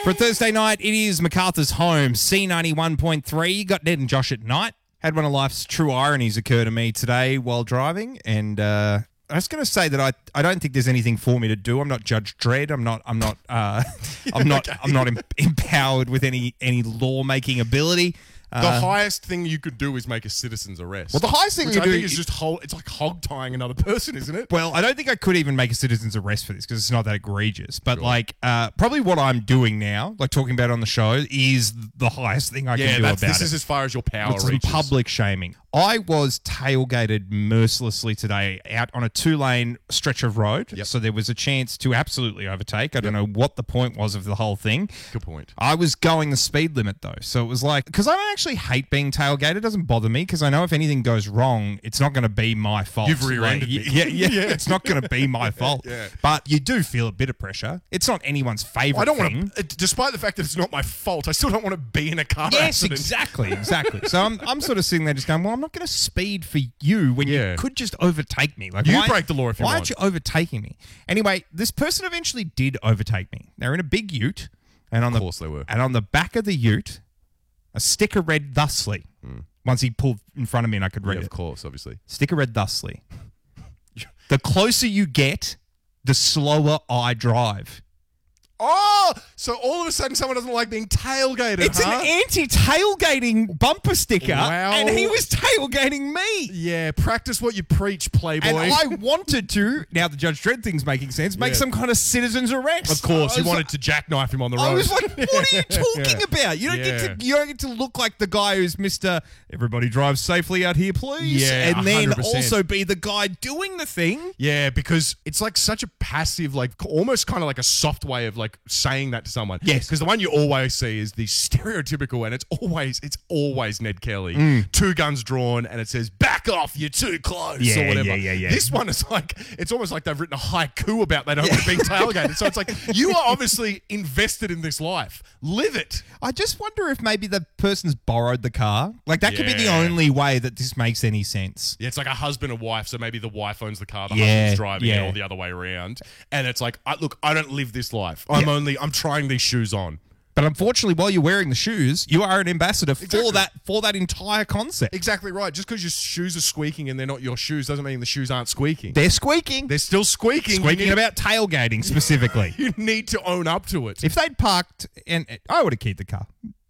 For Thursday night, it is MacArthur's home, C91.3. You got Ned and Josh at night. Had one of life's true ironies occur to me today while driving, and I was going to say that I don't think there's anything for me to do. I'm not Judge Dredd. I'm not empowered with any lawmaking ability. The highest thing you could do is make a citizen's arrest. Well, the highest thing which you I do think is just it's like hog tying another person, isn't it? Well, I don't think I could even make a citizen's arrest for this because it's not that egregious. But probably what I'm doing now, like talking about it on the show, is the highest thing I can do about it. This is as far as your power It's reaches. public shaming. I was tailgated mercilessly today out on a 2-lane stretch of road. Yep. So there was a chance to absolutely overtake. I don't know what the point was of the whole thing. Good point. I was going the speed limit though. So it was like, because I don't actually hate being tailgated. It doesn't bother me because I know if anything goes wrong, it's not going to be my fault. You've rear-ended me. Yeah. It's not going to be my fault. Yeah. But you do feel a bit of pressure. It's not anyone's favorite I don't thing. want to, despite the fact that it's not my fault, I still don't want to be in a car Yes, accident. exactly. So I'm sort of sitting there just going, well, I'm not going to speed for you when you could just overtake me. Like, You break the law if you why want. aren't you overtaking me? Anyway, this person eventually did overtake me. They're in a big ute, and on Of course they were. And on the back of the ute, a sticker read thusly. Once he pulled in front of me, and I could read Yeah, it. of course, obviously. Sticker read thusly: the closer you get, the slower I drive. Oh, so all of a sudden someone doesn't like being tailgated, It's an anti-tailgating bumper sticker, Wow. and he was tailgating me. Yeah, practice what you preach, Playboy. And I wanted to, now the Judge Dredd thing's making sense, make some kind of citizen's arrest. Of course, I you was wanted to jackknife him on the road. I was like, what are you talking about? You don't get to look like the guy who's Mr. Everybody drive safely out here, please. Yeah, and then 100%. also be the guy doing the thing. Yeah, because it's like such a passive, like almost kind of like a soft way of like saying that to someone. Yes. Because the one you always see is the stereotypical, and it's always Ned Kelly. 2 guns drawn, and it says, back off, you're too close, or whatever. Yeah. This one is like, it's almost like they've written a haiku about they don't want to be tailgated. So it's like, you are obviously invested in this life. Live it. I just wonder if maybe the person's borrowed the car. Like, that could be the Yeah. only way that this makes any sense. Yeah, it's like a husband and wife, so maybe the wife owns the car, the Yeah, husband's driving it, yeah. or the other way around. And it's like, look, I don't live this life. I'm trying these shoes on. But unfortunately, while you're wearing the shoes, you are an ambassador for that entire concept. Exactly right. Just because your shoes are squeaking and they're not your shoes doesn't mean the shoes aren't squeaking. They're squeaking. They're still squeaking. Squeaking about tailgating specifically. You need to own up to it. If they'd parked, and I would have kept the car.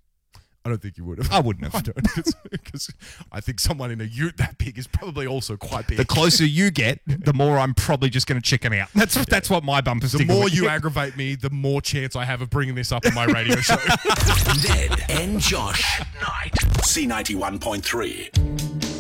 I don't think you would have. I wouldn't have. I don't. Because I think someone in a ute that big is probably also quite big. The closer you get, the more I'm probably just going to chicken out. That's what my bumper The sticker more would you be. aggravate me, the more chance I have of bringing this up on my radio show. Ned and Josh at night. C91.3.